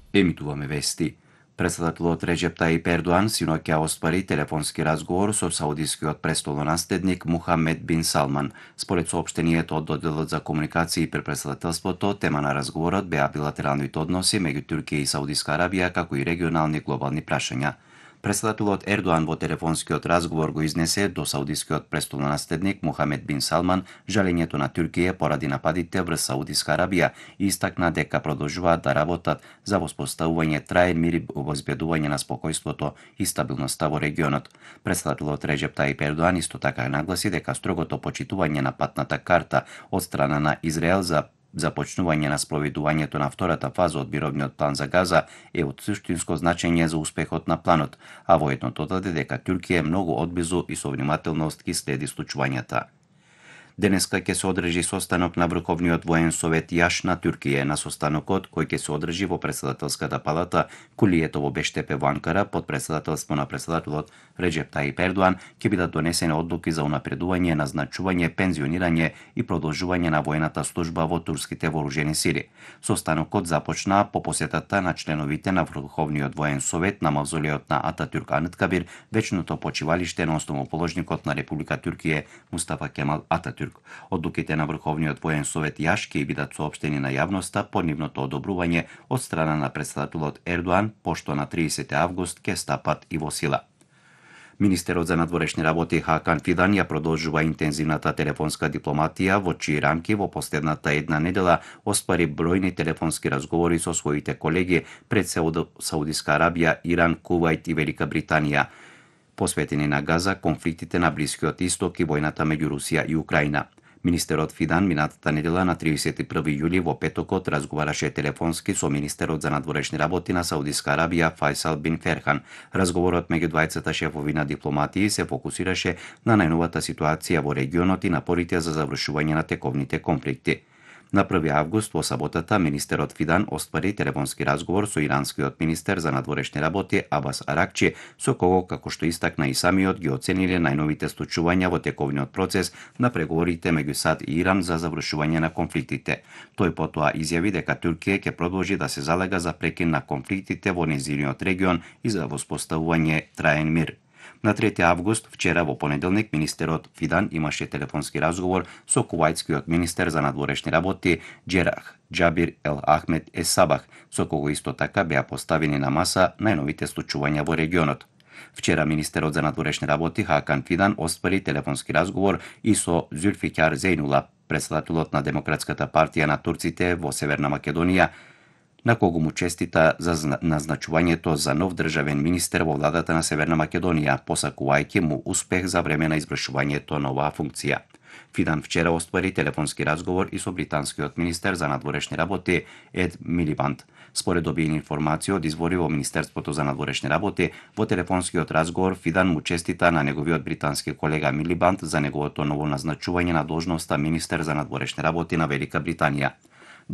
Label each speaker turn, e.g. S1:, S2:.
S1: Емитуваме вести. Председателот Реджеп Таип Ердоан синоќа оствари телефонски разговор со саудискиот престолонаследник Мухамед бин Салман. Според соопштението од доделот за комуникации при председателството, тема на разговорот беа билатералните односи меѓу Туркија и Саудиска Арабија, како и регионални глобални прашања. Председателот Ердоан во телефонскиот разговор го изнесе до саудискиот престолонаследник Мухамед бин Салман жалењето на Туркија поради нападите врз Саудиска Арабија и истакна дека продолжуваат да работат за воспоставување траен мир и обезбедување на спокојството и стабилноста во регионот. Председателот Реджеп Таип Ердоан исто така нагласи дека строгото почитување на патната карта од страна на Израел за започнување на спроведувањето на втората фаза од мировниот план за Газа е од суштинско значење за успехот на планот, а воедно додаде дека Туркија е многу одблизу и со внимателност ги следи случувањата. Денеска ќе се одржи состанок на Врховниот воен совет Јаш на Туркија. На состанокот, кој ќе се одржи во председателската палата Кулието во Бештепе во Анкара под председателство на председателот Реджеп Таип Ердоан, ќе бидат донесени одлуки за унапредување, назначување, пензионирање и продолжување на воената служба во турските вооружени сили. Состанокот започна по посетата на членовите на Врховниот воен совет на мавзолеот на Ататюрк Анıtkabir, вечното почивалиште на основоположникот на Република Туркија Мустафа Кемал Ататюрк. Одлуките на Врховниот воен совет Јаш ќе бидат соопштени на јавноста по нивното одобрување од страна на председателот Ердоан, пошто на 30 август ќе стапат и во сила. Министерот за надворешни работи Хакан Фидан ја продолжува интензивната телефонска дипломатија, во чии рамки во последната една недела оспари бројни телефонски разговори со своите колеги пред Саудиска Арабија, Иран, Кувајт и Велика Британија, посветени на Газа, конфликтите на Блискиот Исток и војната меѓу Русија и Украина. Министерот Фидан минатата недела на 31 јули во петокот разговараше телефонски со министерот за надворешни работи на Саудиска Арабија Фајсал бин Ферхан. Разговорот меѓу двајцата шефови на дипломатии се фокусираше на најновата ситуација во регионот и напорите за завршување на тековните конфликти. На 1 август во саботата министерот Фидан оствари телефонски разговор со иранскиот министер за надворешни работи Абас Аракчи, со кого, како што истакна и самиот, ги оцениле најновите случувања во тековниот процес на преговорите меѓу САД и Иран за завршување на конфликтите. Тој потоа изјави дека Туркија ќе продолжи да се залега за прекин на конфликтите во незиниот регион и за воспоставување траен мир. На 3 август, вчера во понеделник, министерот Фидан имаше телефонски разговор со кувајтскиот министер за надворешни работи Џерах Џабир Ел Ахмед Ес Сабах, со кого исто така беа поставени на маса најновите случувања во регионот. Вчера министерот за надворешни работи Хакан Фидан оствари телефонски разговор и со Зулфикар Зејнула, председателот на Демократската партија на турците во Северна Македонија, на кого му честита за назначувањето за нов државен министер во владата на Северна Македонија, посакувајќи му успех за време на извршувањето на оваа функција. Фидан вчера оствари телефонски разговор и со британскиот министер за надворешни работи Ед Милибанд. Според добиени информации од извори во Министерството за надворешни работи, во телефонскиот разговор Фидан му честита на неговиот британски колега Милибанд за неговото ново назначување на должноста министер за надворешни работи на Велика Британија.